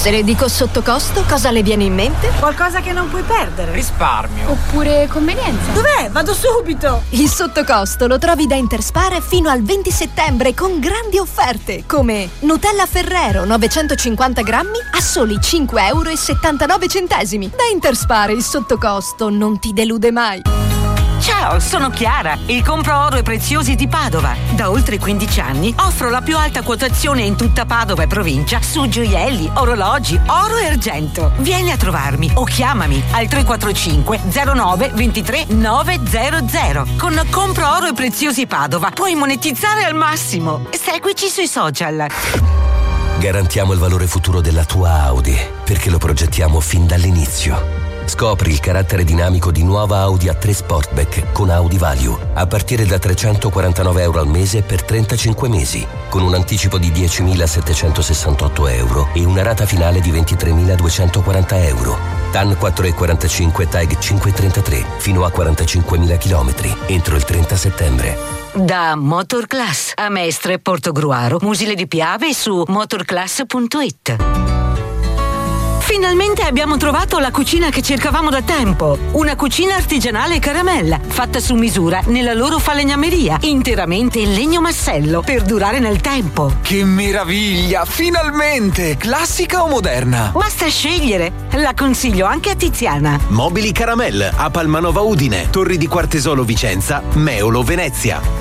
Se le dico sotto costo, cosa le viene in mente? Qualcosa che non puoi perdere. Risparmio. Oppure convenienza. Dov'è? Vado subito! Il sottocosto lo trovi da Interspare fino al 20 settembre con grandi offerte, come Nutella Ferrero 950 grammi a soli 5,79 €. Da Interspare il sottocosto non ti delude mai. Ciao, sono Chiara, il compro oro e preziosi di Padova. Da oltre 15 anni offro la più alta quotazione in tutta Padova e provincia su gioielli, orologi, oro e argento. Vieni a trovarmi o chiamami al 345 09 23 900. Con Compro oro e preziosi Padova puoi monetizzare al massimo. Seguici sui social. Garantiamo il valore futuro della tua Audi, perché lo progettiamo fin dall'inizio. Scopri il carattere dinamico di nuova Audi A3 Sportback con Audi Value a partire da €349 al mese per 35 mesi, con un anticipo di €10.768 e una rata finale di €23.240. TAN 4,45 TAG 5,33 fino a 45.000 km entro il 30 settembre. Da Motorclass a Mestre Portogruaro, Musile di Piave su motorclass.it. Finalmente abbiamo trovato la cucina che cercavamo da tempo. Una cucina artigianale caramella, fatta su misura nella loro falegnameria, interamente in legno massello per durare nel tempo. Che meraviglia! Finalmente! Classica o moderna? Basta scegliere. La consiglio anche a Tiziana. Mobili Caramel a Palmanova Udine, Torri di Quartesolo Vicenza, Meolo Venezia.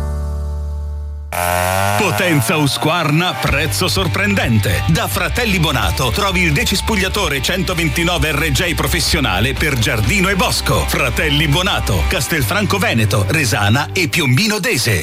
Potenza Husqvarna, prezzo sorprendente. Da Fratelli Bonato trovi il decispugliatore 129 RJ professionale per giardino e bosco. Fratelli Bonato, Castelfranco Veneto, Resana e Piombino Dese.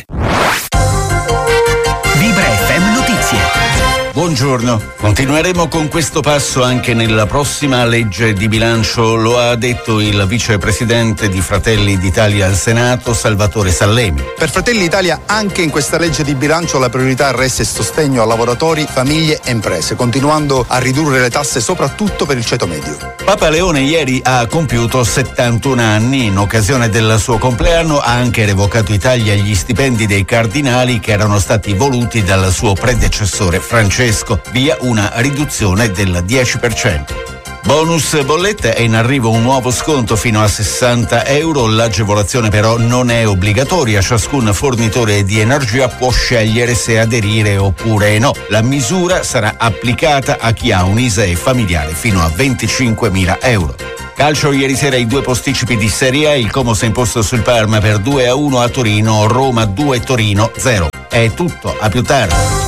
Vibra FM Notizie. Buongiorno. Continueremo con questo passo anche nella prossima legge di bilancio, lo ha detto il vicepresidente di Fratelli d'Italia al Senato, Salvatore Sallemi. Per Fratelli d'Italia anche in questa legge di bilancio la priorità resta il sostegno a lavoratori, famiglie e imprese, continuando a ridurre le tasse soprattutto per il ceto medio. Papa Leone ieri ha compiuto 71 anni. In occasione del suo compleanno ha anche revocato in Italia gli stipendi dei cardinali che erano stati voluti dal suo predecessore Francesco, via una riduzione del 10%. Bonus bolletta, è in arrivo un nuovo sconto fino a €60. L'agevolazione però non è obbligatoria, ciascun fornitore di energia può scegliere se aderire oppure no. La misura sarà applicata a chi ha un ISEE familiare fino a €25.000. Calcio, ieri sera i due posticipi di Serie A, il Como si è imposto sul Parma per 2-1 a Torino, Roma 2 Torino 0. È tutto, a più tardi.